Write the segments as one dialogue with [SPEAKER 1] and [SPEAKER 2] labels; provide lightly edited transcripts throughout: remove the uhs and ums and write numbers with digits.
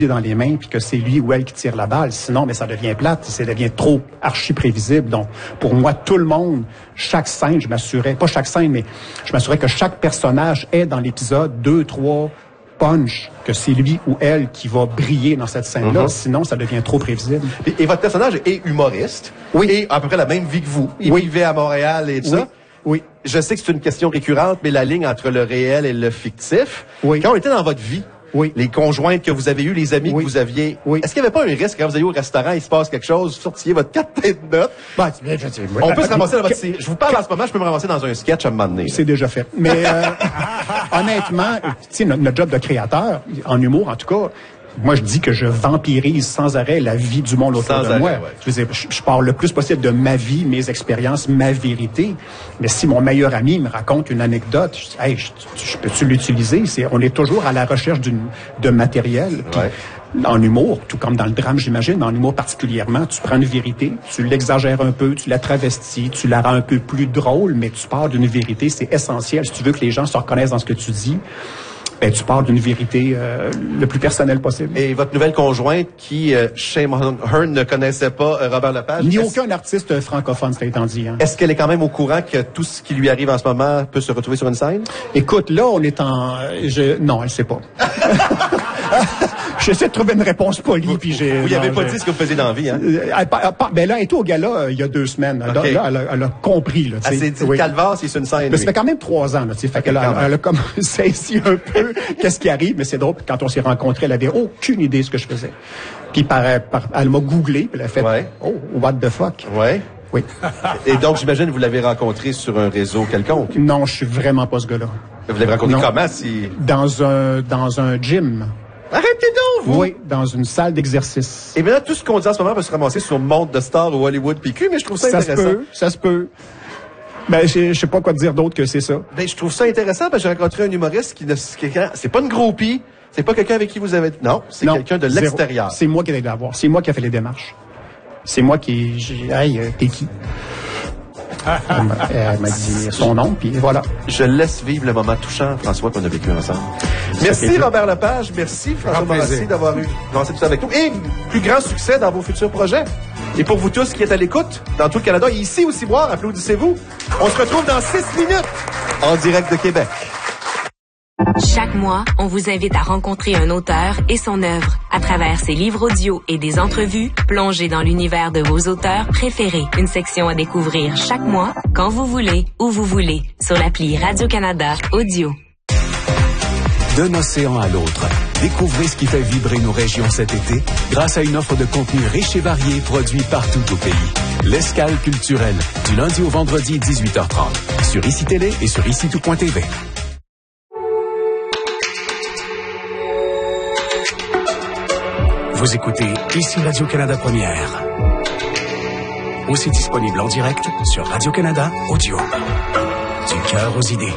[SPEAKER 1] dans les mains puis que c'est lui ou elle qui tire la balle. Sinon, mais ça devient plate, ça devient trop archi prévisible. Donc, pour moi, tout le monde, chaque scène, je m'assurais que chaque personnage ait dans l'épisode 2, 3 punch, que c'est lui ou elle qui va briller dans cette scène-là. Sinon, ça devient trop prévisible.
[SPEAKER 2] Et votre personnage est humoriste.
[SPEAKER 1] Oui.
[SPEAKER 2] Et à peu près la même vie que vous. Il vivait à Montréal et tout ça.
[SPEAKER 1] Oui.
[SPEAKER 2] Je sais que c'est une question récurrente, mais la ligne entre le réel et le fictif.
[SPEAKER 1] Oui.
[SPEAKER 2] Quand on était dans votre vie, les conjointes que vous avez eues, les amis que vous aviez, est-ce qu'il n'y avait pas un risque quand vous alliez au restaurant, il se passe quelque chose, vous sortiez votre carte de notes? On peut se ramasser dans votre série. Je vous parle en ce moment, je peux me ramasser dans un sketch à un moment donné.
[SPEAKER 1] C'est déjà fait. Mais honnêtement, tu sais, notre job de créateur, en humour en tout cas, moi, je dis que je vampirise sans arrêt la vie du monde autour de moi. Je veux dire, je parle le plus possible de ma vie, mes expériences, ma vérité. Mais si mon meilleur ami me raconte une anecdote, je dis, hey, je peux-tu l'utiliser? On est toujours à la recherche de matériel. Puis, en humour, tout comme dans le drame, j'imagine, mais en humour particulièrement, tu prends une vérité, tu l'exagères un peu, tu la travestis, tu la rends un peu plus drôle, mais tu pars d'une vérité, c'est essentiel. Si tu veux que les gens se reconnaissent dans ce que tu dis, ben, tu pars d'une vérité le plus personnelle possible.
[SPEAKER 2] Et votre nouvelle conjointe qui, shame on her, ne connaissait pas Robert Lepage?
[SPEAKER 1] Ni aucun artiste francophone, c'est étant dit. Hein.
[SPEAKER 2] Est-ce qu'elle est quand même au courant que tout ce qui lui arrive en ce moment peut se retrouver sur une scène?
[SPEAKER 1] Écoute, là, on est en... Non, elle sait pas. J'essaie de trouver une réponse polie, puis j'ai...
[SPEAKER 2] Vous n'y avez pas dit ce que vous faisiez dans la vie, hein?
[SPEAKER 1] Ben là, elle était au gala il y a 2 semaines.
[SPEAKER 2] Okay.
[SPEAKER 1] Là, elle a compris, là, tu sais.
[SPEAKER 2] Elle s'est dit, calvaire, c'est sur une scène.
[SPEAKER 1] Mais ça fait quand même 3 ans, là, tu sais. Fait qu'elle a comme saisi un peu qu'est-ce qui arrive, mais c'est drôle, quand on s'est rencontrés, elle avait aucune idée de ce que je faisais. Puis elle m'a googlé, puis elle a fait, oh, what the fuck? Oui.
[SPEAKER 2] Et donc, j'imagine, vous l'avez rencontré sur un réseau quelconque?
[SPEAKER 1] Non, je suis vraiment pas ce gars-là.
[SPEAKER 2] Vous l'avez rencontré comment, si...
[SPEAKER 1] Dans un gym.
[SPEAKER 2] Arrêtez donc, vous!
[SPEAKER 1] Oui, dans une salle d'exercice.
[SPEAKER 2] Et maintenant, tout ce qu'on dit en ce moment peut se ramasser sur Monde de Stars ou Hollywood PQ, mais je trouve ça intéressant.
[SPEAKER 1] Ça se peut. Ben, je sais pas quoi te dire d'autre que c'est ça.
[SPEAKER 2] Ben, je trouve ça intéressant parce que j'ai rencontré un humoriste c'est pas une groupie, c'est pas quelqu'un avec qui vous avez... Non, c'est quelqu'un de l'extérieur.
[SPEAKER 1] C'est moi qui ai allé la voir. C'est moi qui ai fait les démarches. C'est moi qui... Hey, t'es qui? Elle m'a dit son nom, puis voilà.
[SPEAKER 2] Je laisse vivre le moment touchant, François, qu'on a vécu ensemble. Merci Robert Lepage, merci François Morassi d'avoir lancé tout ça avec nous. Et plus grand succès dans vos futurs projets. Et pour vous tous qui êtes à l'écoute, dans tout le Canada, et ici au Ciboire, applaudissez-vous. On se retrouve dans 6 minutes, en direct de Québec.
[SPEAKER 3] Chaque mois, on vous invite à rencontrer un auteur et son œuvre. À travers ses livres audio et des entrevues, plongez dans l'univers de vos auteurs préférés. Une section à découvrir chaque mois, quand vous voulez, où vous voulez, sur l'appli Radio-Canada Audio.
[SPEAKER 4] D'un océan à l'autre, découvrez ce qui fait vibrer nos régions cet été grâce à une offre de contenu riche et varié produit partout au pays. L'Escale culturelle, du lundi au vendredi 18h30, sur ICI Télé et sur ICITout.tv. Vous écoutez ici Radio-Canada Première. Aussi disponible en direct sur Radio-Canada Audio. Du cœur aux idées.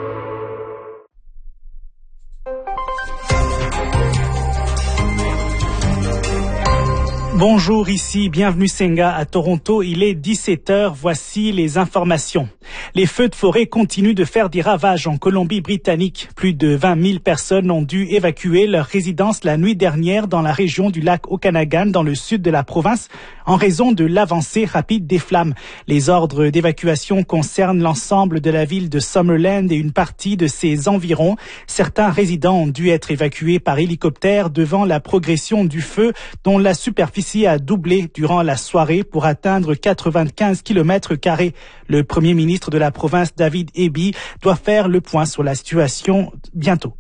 [SPEAKER 5] Bonjour, ici, bienvenue Senga à Toronto. Il est 17h, voici les informations. Les feux de forêt continuent de faire des ravages en Colombie-Britannique. Plus de 20 000 personnes ont dû évacuer leur résidence la nuit dernière dans la région du lac Okanagan, dans le sud de la province, en raison de l'avancée rapide des flammes. Les ordres d'évacuation concernent l'ensemble de la ville de Summerland et une partie de ses environs. Certains résidents ont dû être évacués par hélicoptère devant la progression du feu, dont la superficie a doublé durant la soirée pour atteindre 95 km². Le premier ministre de la province, David Eby, doit faire le point sur la situation bientôt.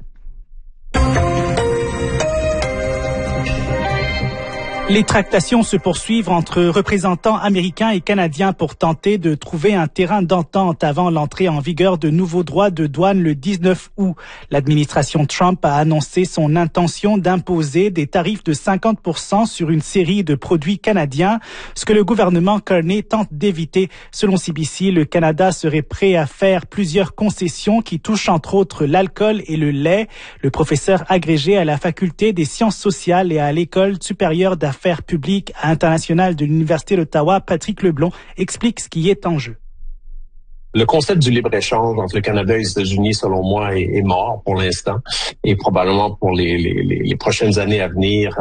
[SPEAKER 5] Les tractations se poursuivent entre représentants américains et canadiens pour tenter de trouver un terrain d'entente avant l'entrée en vigueur de nouveaux droits de douane le 19 août. L'administration Trump a annoncé son intention d'imposer des tarifs de 50% sur une série de produits canadiens, ce que le gouvernement Carney tente d'éviter. Selon CBC, le Canada serait prêt à faire plusieurs concessions qui touchent entre autres l'alcool et le lait. Le professeur agrégé à la faculté des sciences sociales et à l'école supérieure d'affaires publiques internationales de l'Université d'Ottawa, Patrick Leblond, explique ce qui est en jeu.
[SPEAKER 6] Le concept du libre-échange entre le Canada et les États-Unis, selon moi, est mort pour l'instant et probablement pour les prochaines années à venir.